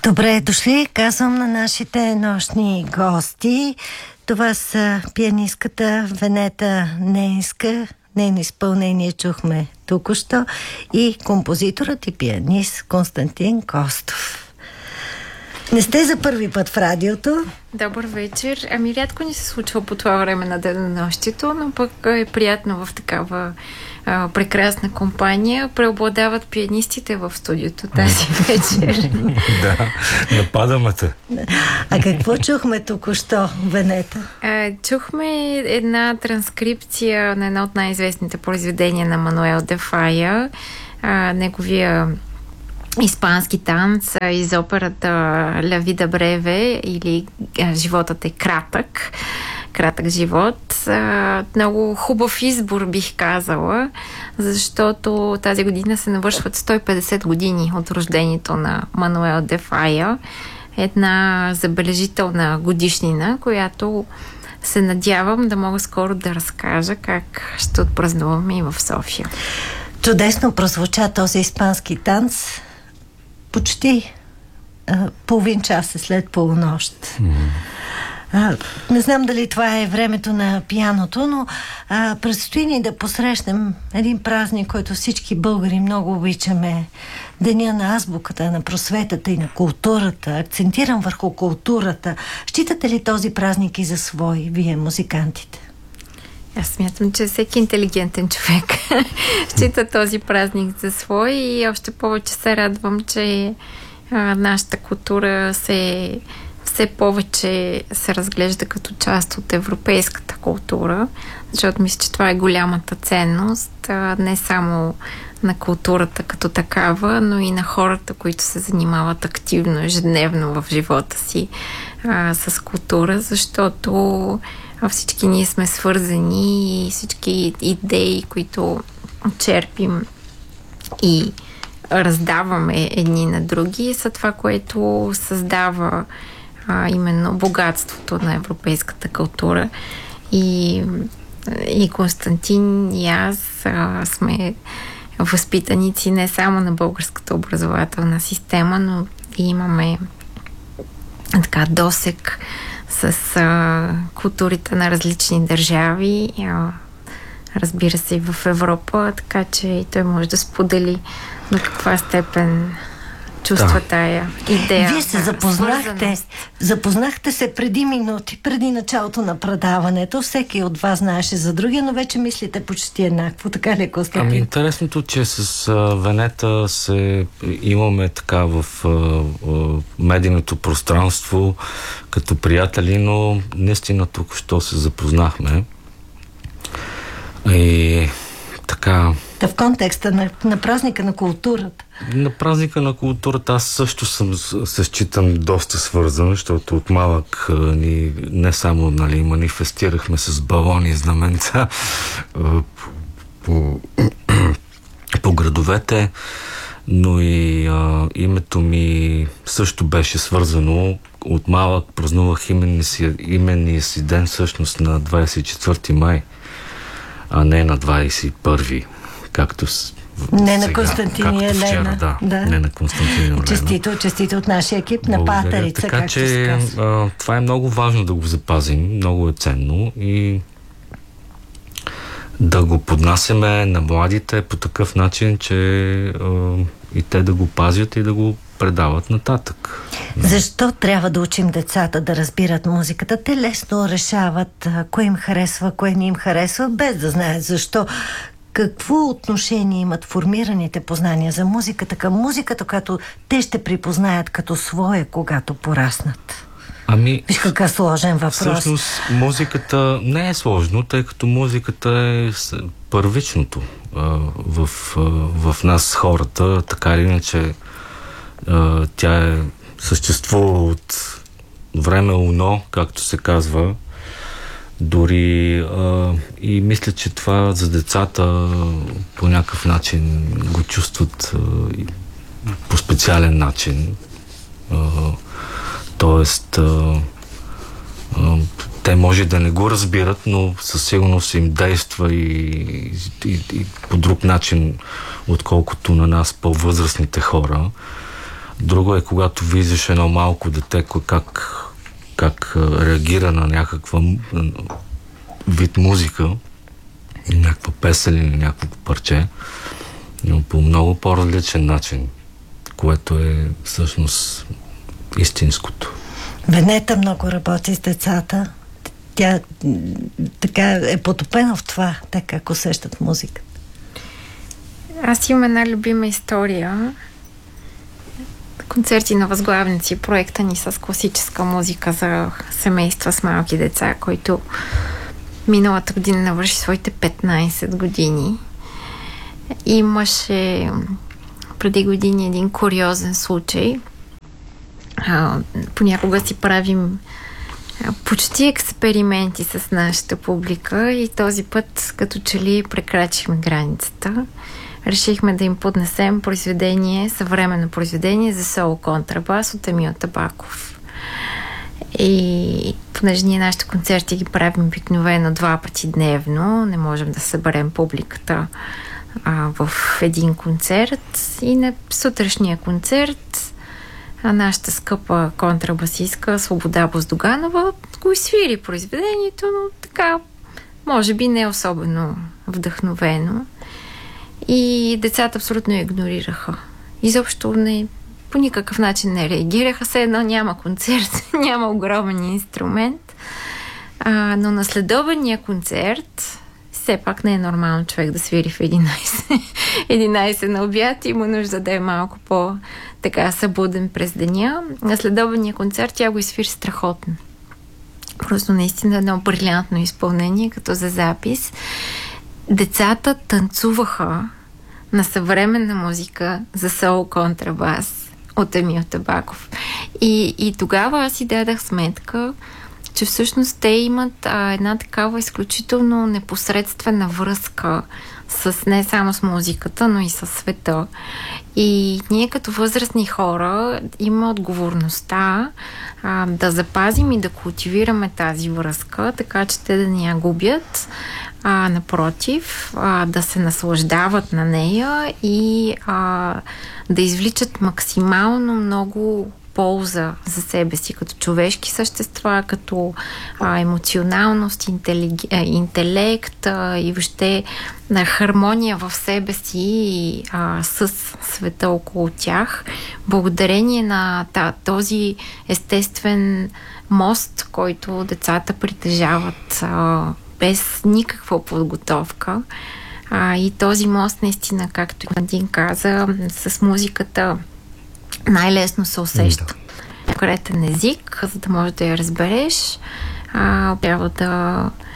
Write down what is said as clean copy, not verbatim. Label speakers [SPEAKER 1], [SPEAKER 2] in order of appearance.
[SPEAKER 1] Добре дошли, казвам на нашите нощни гости. Това са пианистката Венета Нейнска, нейно изпълнение чухме току-що, и композиторът и пианист Константин Костов. Не сте за първи път в радиото.
[SPEAKER 2] Добър вечер. Рядко ни се случва по това време на денонощието, но пък е приятно в такава прекрасна компания. Преобладават пианистите в студиото тази вечер.
[SPEAKER 3] Да, нападаме те.
[SPEAKER 1] А какво чухме току-що, Венета?
[SPEAKER 2] Чухме една транскрипция на едно от най-известните произведения на Мануел де Фая, неговия испански танц из операта La Vida Breve, или Животът е кратък живот. Много хубав избор, бих казала, защото тази година се навършват 150 години от рождението на Мануел де Фая. Една забележителна годишнина, която се надявам да мога скоро да разкажа как ще отпразнуваме и в София.
[SPEAKER 1] Чудесно прозвуча този испански танц. Почти половин час след полунощ. Не знам дали това е времето на пианото, но предстои ни да посрещнем един празник, който всички българи много обичаме. Деня на азбуката, на просветата и на културата. Акцентирам върху културата. Считате ли този празник и за свой, вие, музикантите?
[SPEAKER 2] Аз смятам, че всеки интелигентен човек счита този празник за свой, и още повече се радвам, че нашата култура все повече се разглежда като част от европейската култура, защото мисля, че това е голямата ценност, не само на културата като такава, но и на хората, които се занимават активно, ежедневно в живота си с култура, защото всички ние сме свързани и всички идеи, които черпим и раздаваме едни на други, са това, което създава именно богатството на европейската култура. И Константин, и аз сме възпитаници не само на българската образователна система, но и имаме така досег с културите на различни държави, разбира се и в Европа, така че и той може да сподели до каква степен чувства тая идея.
[SPEAKER 1] Вие се запознахте се преди минути, преди началото на предаването. Всеки от вас знаеше за другия, но вече мислите почти еднакво. Така ли, Константин?
[SPEAKER 3] Интересното, че с Венета имаме така в медийното пространство като приятели, но наистина тук що се запознахме. И така...
[SPEAKER 1] В контекста на празника на културата.
[SPEAKER 3] На празника на културата аз също се считам доста свързан, защото от малък не само манифестирахме с балони и знаменца по градовете, но и името ми също беше свързано. От малък празнувах именния си ден всъщност на 24 май, а не на 21, както
[SPEAKER 1] не
[SPEAKER 3] сега,
[SPEAKER 1] на Константин и Елена.
[SPEAKER 3] Да. Не на Константин и Елена.
[SPEAKER 1] Честито от нашия екип на Патерица,
[SPEAKER 3] така,
[SPEAKER 1] както се казва.
[SPEAKER 3] Това е много важно да го запазим, много е ценно и да го поднасяме на младите по такъв начин, че и те да го пазят и да го предават нататък.
[SPEAKER 1] Защо трябва да учим децата да разбират музиката? Те лесно решават кое им харесва, кое не им харесва, без да знаят защо. Какво отношение имат формираните познания за музиката към музиката, която те ще припознаят като своя, когато пораснат? Виж какъв сложен въпрос.
[SPEAKER 3] Всъщност музиката не е сложно, тъй като музиката е първичното в нас хората, така или иначе тя съществува от време уно, както се казва. Дори и мисля, че това за децата по някакъв начин го чувстват по специален начин. Тоест те може да не го разбират, но със сигурност им действа и по друг начин, отколкото на нас по-възрастните хора. Друго е, когато виждаш едно малко дете, как реагира на някаква вид музика, някаква песен или някакво парче, но по много по-различен начин, което е всъщност истинското.
[SPEAKER 1] Венета много работи с децата. Тя така е потопена в това, така как усещат музика.
[SPEAKER 2] Аз имам една любима история. Концерти на възглавници, проекта ни с класическа музика за семейства с малки деца, който миналата година навърши своите 15 години. Имаше преди години един куриозен случай. Понякога си правим почти експерименти с нашата публика и този път като че ли прекрачихме границата. Решихме да им поднесем съвременно произведение за соло контрабас от Емил Табаков. И понеже ние нашите концерти ги правим обикновено 2 пъти дневно, не можем да съберем публиката в един концерт, и на сутрешния концерт нашата скъпа контрабасистка Свобода Боздоганова го изсвири произведението, но така, може би не особено вдъхновено. И децата абсолютно я игнорираха. Изобщо по никакъв начин не реагираха. Все едно няма концерт, няма огромен инструмент. Но на следобедния концерт все пак не е нормално човек да свири в 11 на обяд. Има нужда да е малко по-така събуден през деня. На следобедния концерт тя го изсвири страхотно. Просто наистина едно брилянтно изпълнение, като за запис. Децата танцуваха на съвременна музика за соло контрабас от Емил Табаков. И тогава аз си дадах сметка, че всъщност те имат една такава изключително непосредствена връзка не само с музиката, но и с света. И ние като възрастни хора има отговорността да запазим и да култивираме тази връзка, така че те да не я губят, напротив, да се наслаждават на нея и да извличат максимално много полза за себе си като човешки същества, като емоционалност, интелект и въобще хармония в себе си и с света около тях. Благодарение на този естествен мост, който децата притежават без никаква подготовка. И този мост наистина, както Валентин каза, с музиката най-лесно се усеща. Конкретен език, за да можеш да я разбереш, трябва да